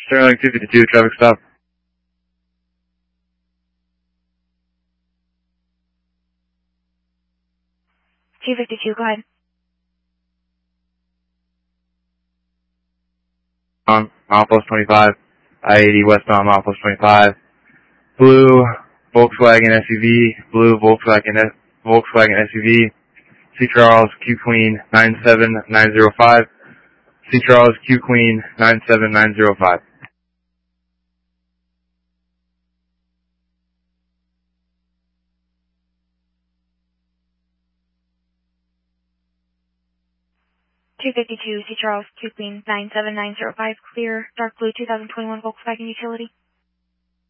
Sterling 252, traffic stop. 252, go ahead. Milepost 25, I-80 westbound, Milepost 25. Blue Volkswagen SUV, blue Volkswagen SUV, C. Charles Q Queen 97905, C. Charles Q Queen 97905. C. Charles Q Queen 97905, clear, dark blue 2021 Volkswagen Utility.